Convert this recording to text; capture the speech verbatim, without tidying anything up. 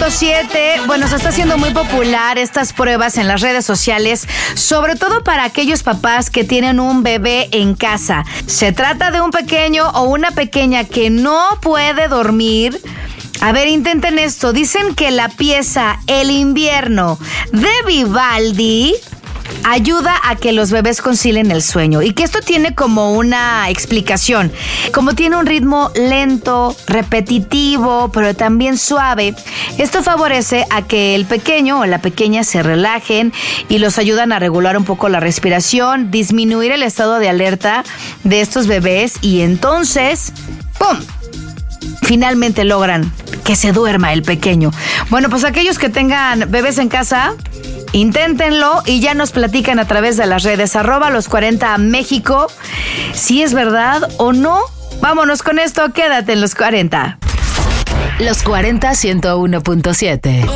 punto siete. Bueno, se está haciendo muy popular estas pruebas en las redes sociales, sobre todo para aquellos papás que tienen un bebé en casa. Se trata de un pequeño o una pequeña que no puede dormir. A ver, intenten esto. Dicen que la pieza El invierno de Vivaldi ayuda a que los bebés concilien el sueño y que esto tiene como una explicación. Como tiene un ritmo lento, repetitivo, pero también suave, esto favorece a que el pequeño o la pequeña se relajen y los ayudan a regular un poco la respiración, disminuir el estado de alerta de estos bebés y entonces, ¡pum!, finalmente logran que se duerma el pequeño. Bueno, pues aquellos que tengan bebés en casa, inténtenlo y ya nos platican a través de las redes arroba los cuarenta México si es verdad o no. Vámonos con esto, quédate en los cuarenta. Los cuarenta ciento uno punto siete.